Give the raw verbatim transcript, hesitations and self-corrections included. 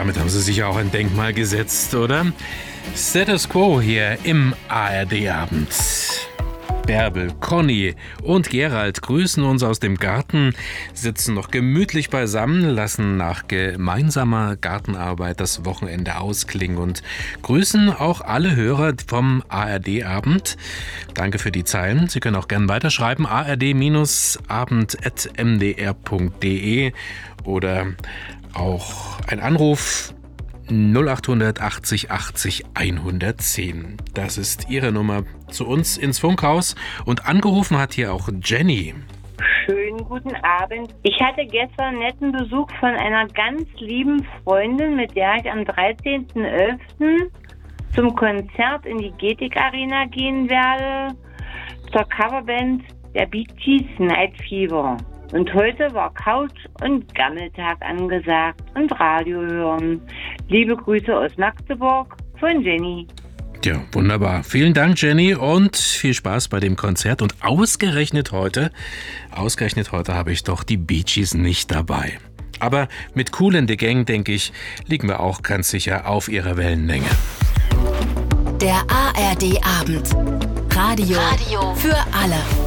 Damit haben Sie sich auch ein Denkmal gesetzt, oder? Status Quo hier im A R D-Abend. Bärbel, Conny und Gerald grüßen uns aus dem Garten, sitzen noch gemütlich beisammen, lassen nach gemeinsamer Gartenarbeit das Wochenende ausklingen und grüßen auch alle Hörer vom A R D-Abend. Danke für die Zeilen. Sie können auch gerne weiterschreiben, a r d abend at m d r punkt d e oder auch ein Anruf null acht achtzig achtzig hundertzehn. Das ist Ihre Nummer zu uns ins Funkhaus. Und angerufen hat hier auch Jenny. Schönen guten Abend. Ich hatte gestern netten Besuch von einer ganz lieben Freundin, mit der ich am dreizehnten elften zum Konzert in die Getik Arena gehen werde, zur Coverband der Bee Gees Night Fever. Und heute war Couch- und Gammeltag angesagt und Radio hören. Liebe Grüße aus Magdeburg von Jenny. Ja, wunderbar. Vielen Dank, Jenny, und viel Spaß bei dem Konzert. Und ausgerechnet heute, ausgerechnet heute habe ich doch die Bee Gees nicht dabei. Aber mit Kool and the Gang, denke ich, liegen wir auch ganz sicher auf ihrer Wellenlänge. Der A R D-Abend. Radio, Radio für alle.